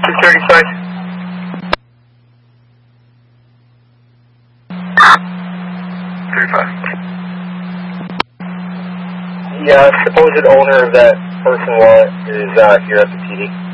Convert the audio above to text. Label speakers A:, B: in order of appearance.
A: 235. The supposed owner of that person wallet is here at the PD.